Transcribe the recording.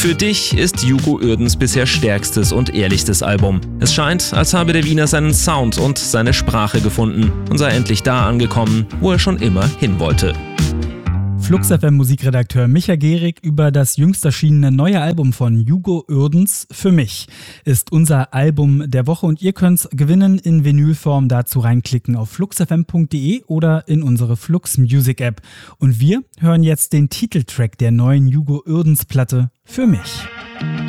Für dich ist Hugo Uerdens bisher stärkstes und ehrlichstes Album. Es scheint, als habe der Wiener seinen Sound und seine Sprache gefunden und sei endlich da angekommen, wo er schon immer hin wollte. Flux FM Musikredakteur Micha Gehrig über das jüngst erschienene neue Album von Hugo Uerdens Für mich ist unser Album der Woche und ihr könnt's gewinnen in Vinylform. Dazu reinklicken auf fluxfm.de oder in unsere Flux Music App. Und wir hören jetzt den Titeltrack der neuen Hugo Uerdens Platte Für mich.